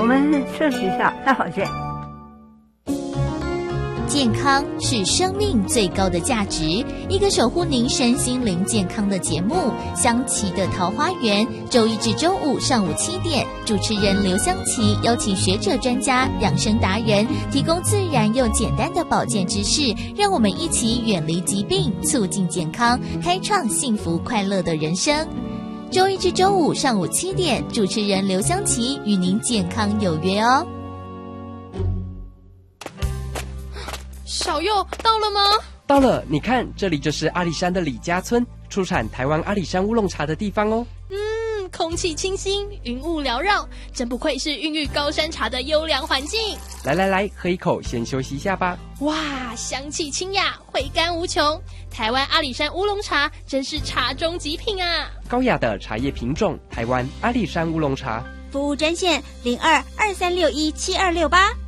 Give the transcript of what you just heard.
们休息一下，待会儿见。 健康是生命最高的价值，一个守护您身心灵健康的节目《香琪的桃花源》，周一至周五上午7点，主持人刘香琪邀请学者专家、养生达人，提供自然又简单的保健知识，让我们一起远离疾病，促进健康，开创幸福快乐的人生。周一至周五上午7点，主持人刘香琪与您健康有约哦。 小佑到了吗？ 到了，你看，这里就是阿里山的李家村，出产台湾阿里山乌龙茶的地方哦。 空气清新，云雾缭绕，真不愧是孕育高山茶的优良环境。 来，喝一口，先休息一下吧。 哇，香气清雅，回甘无穷。台湾阿里山乌龙茶真是茶中极品啊！ 高雅的茶叶品种，台湾阿里山乌龙茶。 服务专线0223617268。